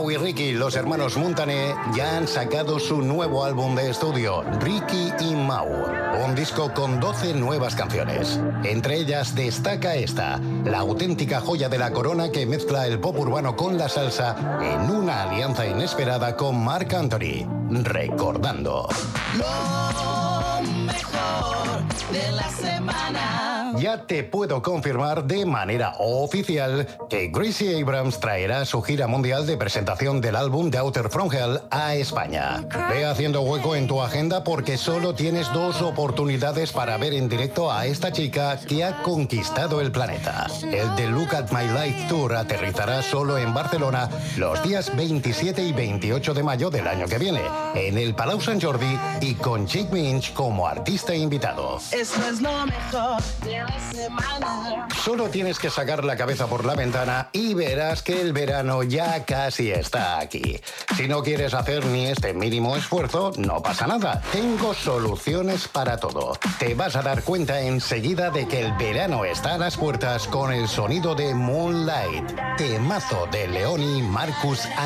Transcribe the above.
Mau y Ricky, los hermanos Montané, ya han sacado su nuevo álbum de estudio, Ricky y Mau. Un disco con 12 nuevas canciones. Entre ellas destaca esta, la auténtica joya de la corona que mezcla el pop urbano con la salsa en una alianza inesperada con Marc Anthony. Recordando. Lo mejor de la semana. Ya te puedo confirmar de manera oficial que Gracie Abrams traerá su gira mundial de presentación del álbum The Outer From Hell a España. Ve haciendo hueco en tu agenda porque solo tienes 2 oportunidades para ver en directo a esta chica que ha conquistado el planeta. El The Look at My Life Tour aterrizará solo en Barcelona los días 27 y 28 de mayo del año que viene, en el Palau Sant Jordi y con Jake Minch como artista invitado. Eso es lo mejor de la semana. Solo tienes que sacar la cabeza por la ventana y verás que el verano ya casi está aquí. Si no quieres hacer ni este mínimo esfuerzo, no pasa nada. Tengo soluciones para todo. Te vas a dar cuenta enseguida de que el verano está a las puertas con el sonido de Moonlight, temazo de Leoni Marcus